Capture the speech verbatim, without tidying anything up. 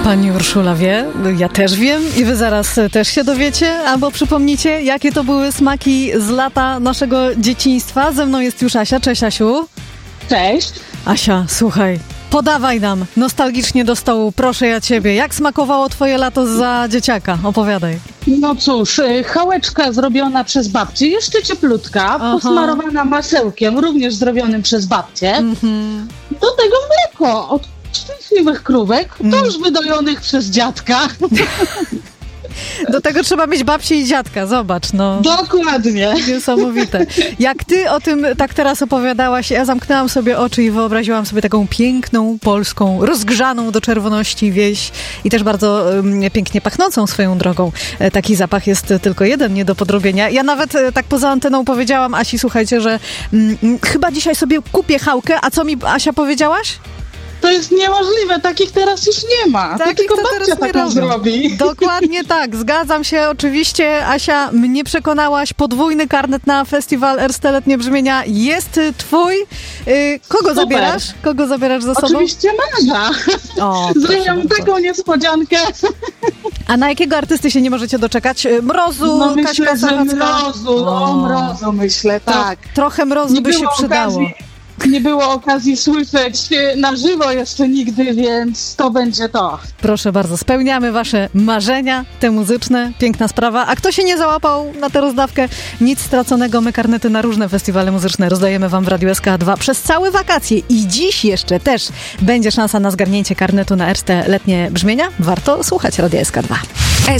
Pani Urszula wie, ja też wiem i wy zaraz też się dowiecie, albo przypomnicie, jakie to były smaki z lata naszego dzieciństwa. Ze mną jest już Asia. Cześć, Asiu. Cześć. Asia, słuchaj, podawaj nam nostalgicznie do stołu, proszę ja ciebie. Jak smakowało twoje lato za dzieciaka? Opowiadaj. No cóż, chałeczka zrobiona przez babcię, jeszcze cieplutka, Aha. posmarowana masełkiem, również zrobionym przez babcię. Mm-hmm. Do tego mleko od szczęśliwych krówek, mm. tuż wydojonych przez dziadka. Do tego trzeba mieć babcię i dziadka, zobacz, no. Dokładnie. Niesamowite. Jak ty o tym tak teraz opowiadałaś, ja zamknęłam sobie oczy i wyobraziłam sobie taką piękną, polską, rozgrzaną do czerwoności wieś i też bardzo um, pięknie pachnącą swoją drogą. E, taki zapach jest tylko jeden, nie do podrobienia. Ja nawet e, tak poza anteną powiedziałam Asi, słuchajcie, że mm, chyba dzisiaj sobie kupię chałkę, a co mi, Asia, powiedziałaś? To jest niemożliwe, takich teraz już nie ma. Takich to tylko to babcia taką zrobi. Dokładnie tak, zgadzam się. Oczywiście, Asia, mnie przekonałaś. Podwójny karnet na festiwal Erste Letnie Brzmienia jest twój. Yy, kogo Super. zabierasz? Kogo zabierasz ze sobą? Oczywiście Maga. Zrobiłam taką niespodziankę. A na jakiego artysty się nie możecie doczekać? Mrozu, no Kaśka myślę, że Sachacka? Mrozu, o, o Mrozu myślę, tak. Tro, trochę Mrozu nie by się przydało. Okazji. Nie było okazji słyszeć na żywo jeszcze nigdy, więc to będzie to. Proszę bardzo, spełniamy wasze marzenia, te muzyczne, piękna sprawa. A kto się nie załapał na tę rozdawkę, nic straconego, my karnety na różne festiwale muzyczne rozdajemy wam w Radiu S K dwa przez całe wakacje i dziś jeszcze też będzie szansa na zgarnięcie karnetu na Erste Letnie Brzmienia. Warto słuchać Radia S K dwa.